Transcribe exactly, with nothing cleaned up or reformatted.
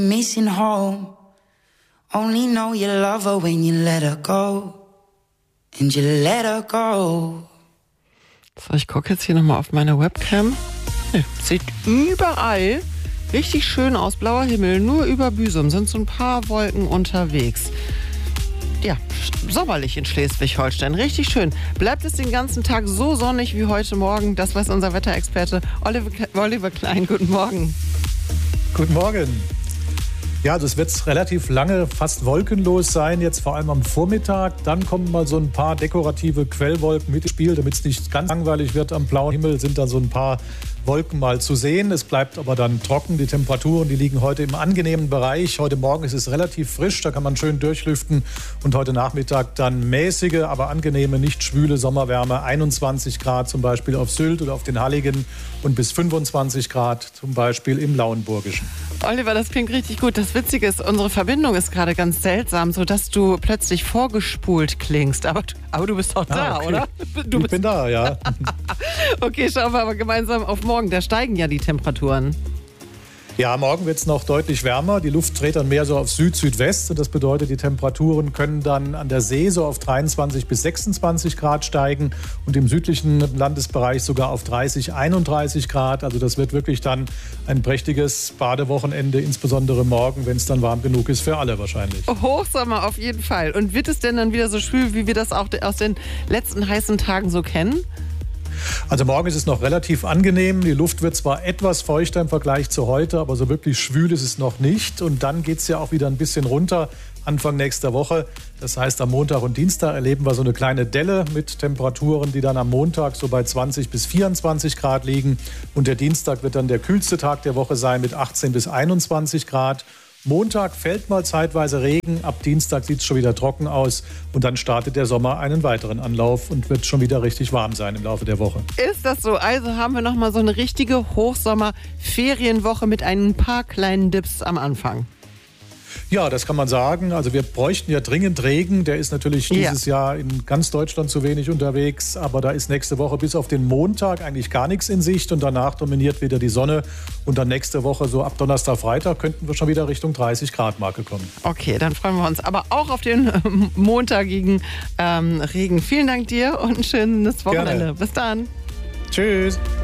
Missing home. Only know you love her when you let her go. And you let her go. So, ich gucke jetzt hier nochmal auf meine Webcam. Nee, sieht überall richtig schön aus. Blauer Himmel, nur über Büsum sind so ein paar Wolken unterwegs. Ja, sommerlich in Schleswig-Holstein. Richtig schön. Bleibt es den ganzen Tag so sonnig wie heute Morgen? Das weiß unser Wetterexperte Oliver, Oliver Klein. Guten Morgen. Guten Morgen. Ja, das wird relativ lange fast wolkenlos sein, jetzt vor allem am Vormittag. Dann kommen mal so ein paar dekorative Quellwolken mit ins Spiel, damit es nicht ganz langweilig wird. Am blauen Himmel sind da so ein paar Wolken mal zu sehen. Es bleibt aber dann trocken. Die Temperaturen, die liegen heute im angenehmen Bereich. Heute Morgen ist es relativ frisch, da kann man schön durchlüften. Und heute Nachmittag dann mäßige, aber angenehme, nicht schwüle Sommerwärme. einundzwanzig Grad zum Beispiel auf Sylt oder auf den Halligen und bis fünfundzwanzig Grad zum Beispiel im Lauenburgischen. Oliver, das klingt richtig gut. Das Witzige ist, unsere Verbindung ist gerade ganz seltsam, sodass du plötzlich vorgespult klingst. Aber, aber du bist doch da, ah, okay. oder? Du ich bist bin da, ja. Okay, schauen wir aber gemeinsam auf morgen. Da steigen ja die Temperaturen. Ja, morgen wird es noch deutlich wärmer. Die Luft dreht dann mehr so auf Süd-Südwest. Und das bedeutet, die Temperaturen können dann an der See so auf dreiundzwanzig bis sechsundzwanzig Grad steigen und im südlichen Landesbereich sogar auf dreißig, einunddreißig Grad. Also das wird wirklich dann ein prächtiges Badewochenende, insbesondere morgen, wenn es dann warm genug ist für alle wahrscheinlich. Hochsommer auf jeden Fall. Und wird es denn dann wieder so schwül, wie wir das auch aus den letzten heißen Tagen so kennen? Also morgen ist es noch relativ angenehm. Die Luft wird zwar etwas feuchter im Vergleich zu heute, aber so wirklich schwül ist es noch nicht. Und dann geht es ja auch wieder ein bisschen runter Anfang nächster Woche. Das heißt, am Montag und Dienstag erleben wir so eine kleine Delle mit Temperaturen, die dann am Montag so bei zwanzig bis vierundzwanzig Grad liegen. Und der Dienstag wird dann der kühlste Tag der Woche sein mit achtzehn bis einundzwanzig Grad. Montag fällt mal zeitweise Regen, ab Dienstag sieht es schon wieder trocken aus und dann startet der Sommer einen weiteren Anlauf und wird schon wieder richtig warm sein im Laufe der Woche. Ist das so? Also haben wir nochmal so eine richtige Hochsommer-Ferienwoche mit ein paar kleinen Dips am Anfang. Ja, das kann man sagen. Also wir bräuchten ja dringend Regen. Der ist natürlich dieses ja. Jahr in ganz Deutschland zu wenig unterwegs. Aber da ist nächste Woche bis auf den Montag eigentlich gar nichts in Sicht. Und danach dominiert wieder die Sonne. Und dann nächste Woche, so ab Donnerstag, Freitag, könnten wir schon wieder Richtung dreißig Grad Marke kommen. Okay, dann freuen wir uns aber auch auf den montagigen ähm, Regen. Vielen Dank dir und ein schönes Wochenende. Gerne. Bis dann. Tschüss.